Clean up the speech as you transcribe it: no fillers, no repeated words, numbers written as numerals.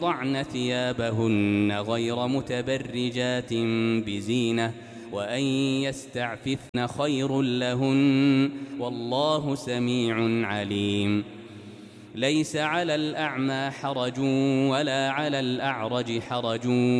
يضعن ثيابهن غير متبرجات بزينة وأن يستعففن خير لهن والله سميع عليم. ليس على الأعمى حرج ولا على الأعرج حرج